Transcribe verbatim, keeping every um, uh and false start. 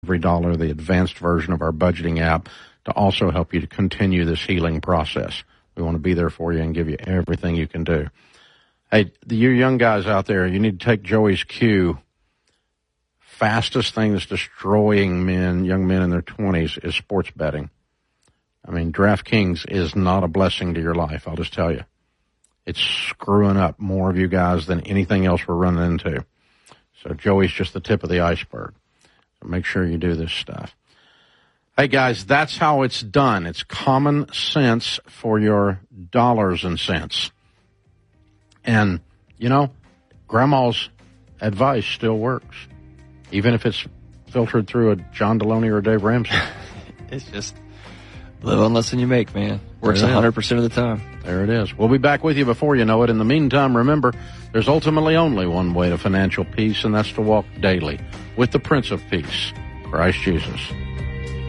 Every Dollar, the advanced version of our budgeting app, to also help you to continue this healing process. We want to be there for you and give you everything you can do. Hey, you young guys out there, you need to take Joey's cue. Fastest thing that's destroying men, young men in their twenties, is sports betting. I mean, DraftKings is not a blessing to your life, I'll just tell you. It's screwing up more of you guys than anything else we're running into. So Joey's just the tip of the iceberg. So make sure you do this stuff. Hey, guys, that's how it's done. It's common sense for your dollars and cents. And, you know, Grandma's advice still works, even if it's filtered through a John Deloney or a Dave Ramsey. It's just live on less than you make, man. Works one hundred percent of the time. There it is. We'll be back with you before you know it. In the meantime, remember, there's ultimately only one way to financial peace, and that's to walk daily with the Prince of Peace, Christ Jesus.